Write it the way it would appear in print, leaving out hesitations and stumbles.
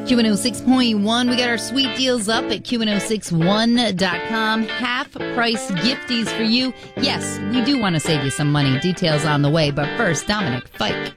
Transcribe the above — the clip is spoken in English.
Q106.1. We got our sweet deals up at Q1061.com. Half price gifties for you. Yes, we do want to save you some money. Details on the way. But first, Dominic Fike.